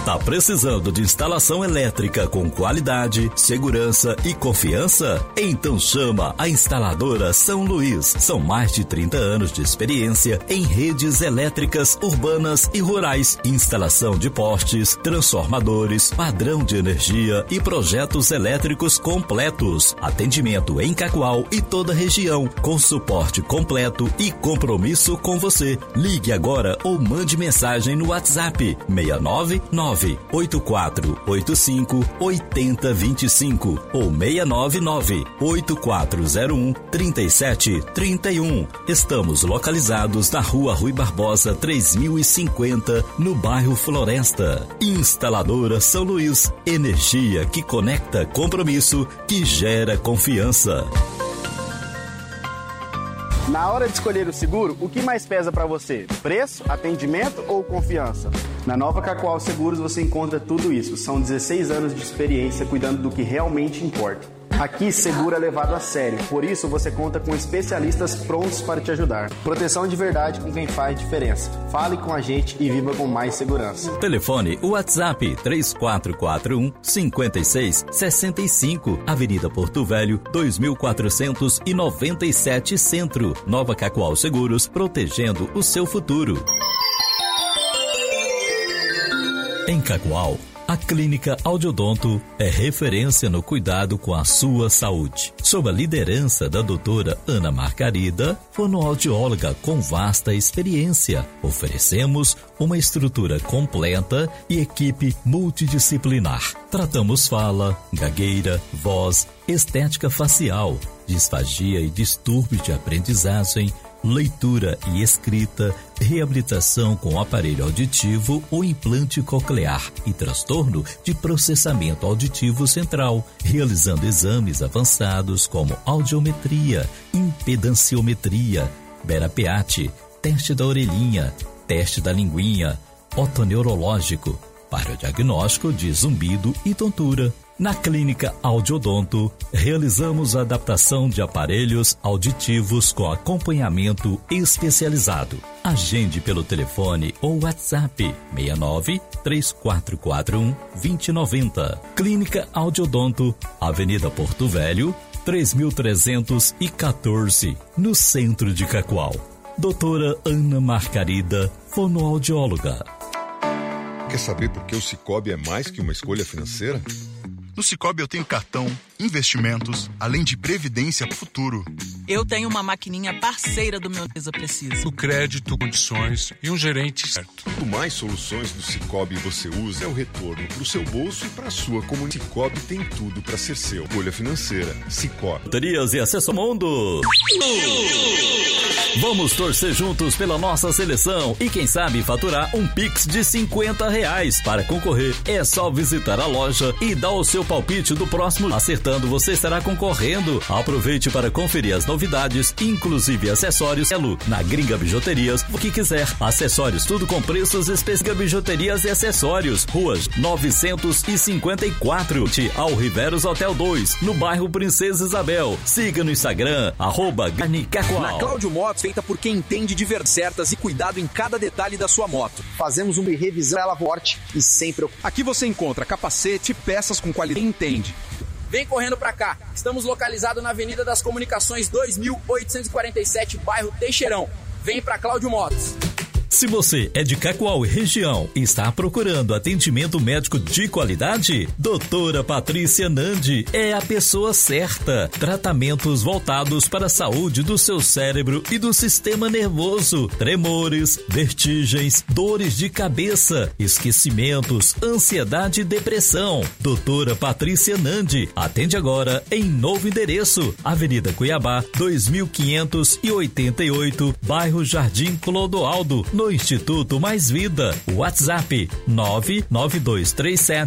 Tá precisando de instalação elétrica com qualidade, segurança e confiança? Então chama a Instaladora São Luís. São mais de 30 anos de experiência em redes elétricas urbanas e rurais, instalação de postes, transformadores, padrão de energia e projetos elétricos completos. Atendimento em Cacoal e toda a região, com suporte completo e compromisso com você. Ligue agora ou mande mensagem no WhatsApp 699-8485-8025 ou 699-8401-3731. Estamos localizados na Rua Rui Barbosa 3050, no bairro Floresta. Instaladora São Luís, energia que conecta, compromisso que gera confiança. Na hora de escolher o seguro, o que mais pesa para você? Preço, atendimento ou confiança? Na Nova Cacoal Seguros você encontra tudo isso. São 16 anos de experiência cuidando do que realmente importa. Aqui, seguro é levado a sério. Por isso, você conta com especialistas prontos para te ajudar. Proteção de verdade com quem faz diferença. Fale com a gente e viva com mais segurança. Telefone WhatsApp 3441-5665, Avenida Porto Velho, 2497 Centro. Nova Cacoal Seguros, protegendo o seu futuro. Em Cacoal, a Clínica Audiodonto é referência no cuidado com a sua saúde. Sob a liderança da doutora Ana Margarida, fonoaudióloga com vasta experiência, oferecemos uma estrutura completa e equipe multidisciplinar. Tratamos fala, gagueira, voz, estética facial, disfagia e distúrbios de aprendizagem, leitura e escrita, reabilitação com aparelho auditivo ou implante coclear e transtorno de processamento auditivo central, realizando exames avançados como audiometria, impedanciometria, berapeate, teste da orelhinha, teste da linguinha, otoneurológico, para o diagnóstico de zumbido e tontura. Na Clínica Audiodonto, realizamos a adaptação de aparelhos auditivos com acompanhamento especializado. Agende pelo telefone ou WhatsApp 69-3441-2090. Clínica Audiodonto, Avenida Porto Velho, 3314, no centro de Cacoal. Doutora Ana Margarida, fonoaudióloga. Quer saber por que o Sicoob é mais que uma escolha financeira? No Sicoob eu tenho cartão, investimentos, além de previdência futuro. Eu tenho uma maquininha parceira do meu Empresa Precisa. O crédito, condições e um gerente certo. Quanto mais soluções do Sicoob você usa, é o retorno para o seu bolso e para a sua comunidade. Sicoob tem tudo para ser seu. Escolha financeira. Sicoob. Baterias e Acesso Mundo. Vamos torcer juntos pela nossa seleção e quem sabe faturar um Pix de R$50. Para concorrer, é só visitar a loja e dar o seu palpite do próximo. Acertando, você estará concorrendo. Aproveite para conferir as novidades, inclusive acessórios na Gringa Bijuterias. O que quiser, acessórios, tudo com preços específicos. Bijuterias e acessórios, ruas 954, ao Riveros Hotel 2, no bairro Princesa Isabel. Siga no Instagram, @Garnicacoal. Na Cláudio Motos, feita por quem entende de ver certas e cuidado em cada detalhe da sua moto. Fazemos uma revisão ela forte e sempre. Aqui você encontra capacete e peças com qualidade e entende. Vem correndo pra cá. Estamos localizados na Avenida das Comunicações 2847, bairro Teixeirão. Vem pra Cláudio Motos. Se você é de Cacoal e região e está procurando atendimento médico de qualidade, doutora Patrícia Nandi é a pessoa certa. Tratamentos voltados para a saúde do seu cérebro e do sistema nervoso. Tremores, vertigens, dores de cabeça, esquecimentos, ansiedade e depressão. Doutora Patrícia Nandi atende agora em novo endereço. Avenida Cuiabá, 2588, bairro Jardim Clodoaldo, no Instituto Mais Vida. WhatsApp 99237